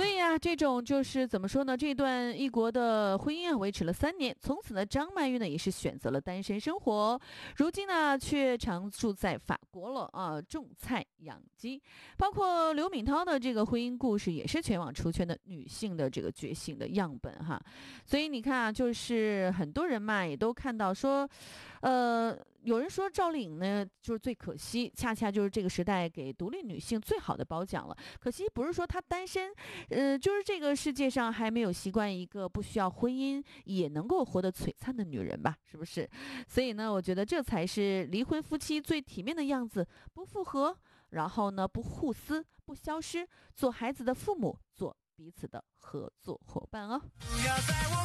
所以啊，这种就是怎么说呢？这段异国的婚姻啊，维持了3年。从此呢，张曼玉呢也是选择了单身生活，如今呢却常住在法国了啊，种菜养鸡。包括刘敏涛的这个婚姻故事，也是全网出圈的女性的这个觉醒的样本哈。所以你看啊，就是很多人嘛也都看到说，有人说赵丽颖呢就是最可惜，恰恰就是这个时代给独立女性最好的褒奖了。可惜不是说她单身，就是这个世界上还没有习惯一个不需要婚姻也能够活得璀璨的女人吧，是不是？所以呢，我觉得这才是离婚夫妻最体面的样子，不复合，然后呢不互撕，不消失，做孩子的父母，做彼此的合作伙伴哦。